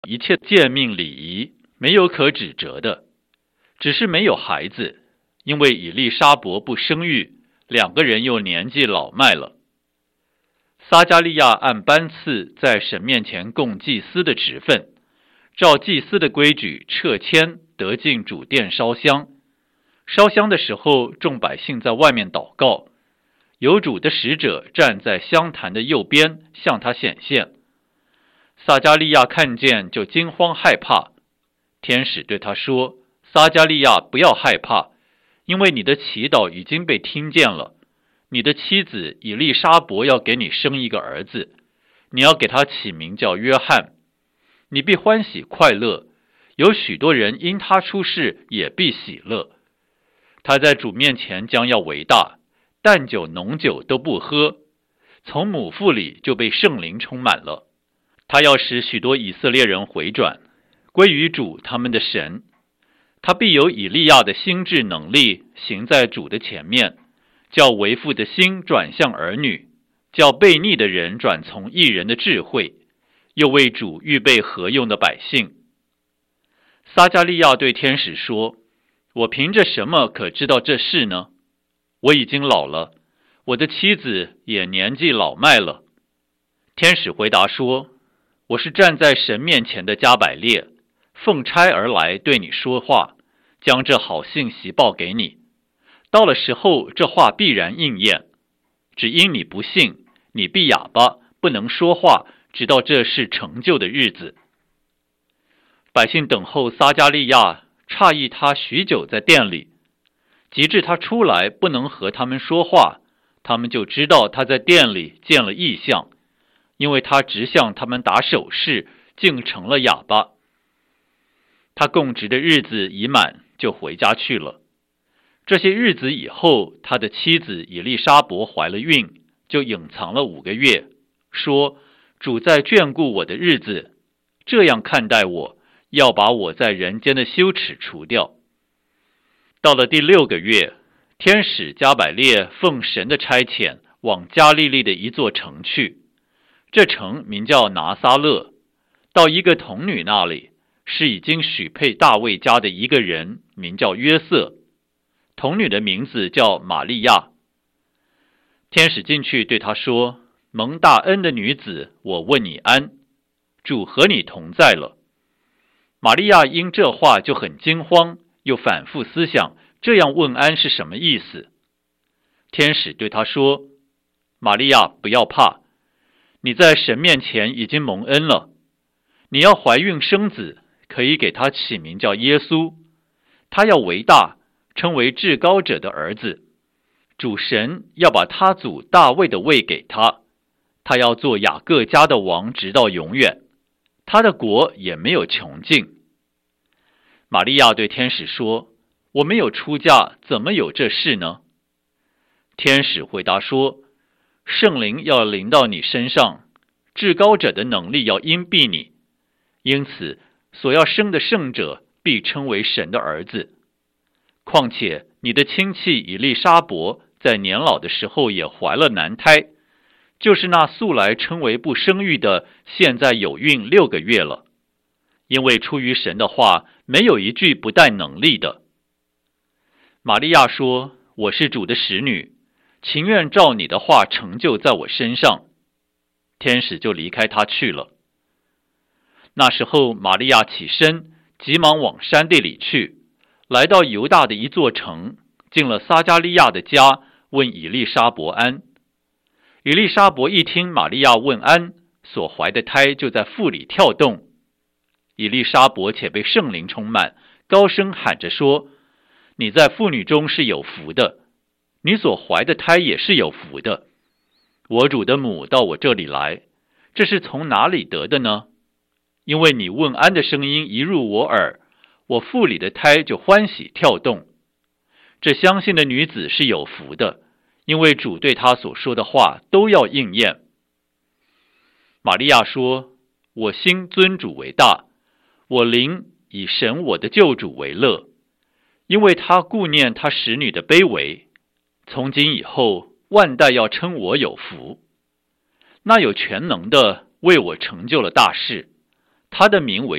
一切诫命礼仪，没有可指责的，只是没有孩子，因为以利沙伯不生育，2个人又年纪老迈了。撒迦利亚按班次在神面前供祭司的职分，照祭司的规矩撤签得进主殿烧香。烧香的时候，众百姓在外面祷告，有主的使者站在香坛的右边，向他显现。撒迦利亚看见就惊慌害怕。天使对他说：撒迦利亚，不要害怕，因为你的祈祷已经被听见了。你的妻子以利沙伯要给你生一个儿子，你要给他起名叫约翰。你必欢喜快乐，有许多人因他出世也必喜乐。他在主面前将要为大，淡酒浓酒都不喝，从母腹里就被圣灵充满了。他要使许多以色列人回转，归于主他们的神。他必有以利亚的心智能力行在主的前面，叫为父的心转向儿女，叫悖逆的人转从义人的智慧，又为主预备合用的百姓。撒迦利亚对天使说：我凭着什么可知道这事呢？我已经老了，我的妻子也年纪老迈了。天使回答说：我是站在神面前的加百列，奉差而来对你说话，将这好信息报给你。到了时候，这话必然应验。只因你不信，你必哑巴，不能说话，直到这事成就的日子。百姓等候撒迦利亚，诧异他许久在殿里，及至他出来不能和他们说话，他们就知道他在殿里见了异象，因为他直向他们打手势，竟成了哑巴。他供职的日子已满，就回家去了。这些日子以后，他的妻子以利沙伯怀了孕，就隐藏了5个月，说：主在眷顾我的日子，这样看待我，要把我在人间的羞耻除掉。到了第6个月，天使加百列奉神的差遣，往加利利的一座城去。这城名叫拿撒勒，到一个童女那里，是已经许配大卫家的一个人，名叫约瑟。童女的名字叫玛利亚。天使进去对她说：蒙大恩的女子，我问你安，主和你同在了。玛利亚因这话就很惊慌，又反复思想，这样问安是什么意思。天使对她说：玛利亚，不要怕，你在神面前已经蒙恩了。你要怀孕生子，可以给他起名叫耶稣。他要为大，称为至高者的儿子。主神要把他祖大卫的位给他，他要做雅各家的王，直到永远。他的国也没有穷尽。玛利亚对天使说：我没有出嫁，怎么有这事呢？天使回答说：圣灵要临到你身上，至高者的能力要荫庇你，因此所要生的圣者必称为神的儿子。况且你的亲戚以利沙伯在年老的时候也怀了男胎，就是那素来称为不生育的，现在有孕6个月了。因为出于神的话，没有一句不带能力的。玛利亚说：我是主的使女，情愿照你的话成就在我身上。天使就离开她去了。那时候玛利亚起身，急忙往山地里去，来到犹大的一座城，进了撒迦利亚的家，问以利沙伯安。以利沙伯一听玛利亚问安，所怀的胎就在腹里跳动。以利沙伯且被圣灵充满，高声喊着说：你在妇女中是有福的，你所怀的胎也是有福的。我主的母到我这里来，这是从哪里得的呢？因为你问安的声音一入我耳，我腹里的胎就欢喜跳动。这相信的女子是有福的，因为主对她所说的话都要应验。玛利亚说：我心尊主为大，我灵以神我的救主为乐，因为他顾念他使女的卑微。从今以后，万代要称我有福。那有全能的为我成就了大事， 他的名为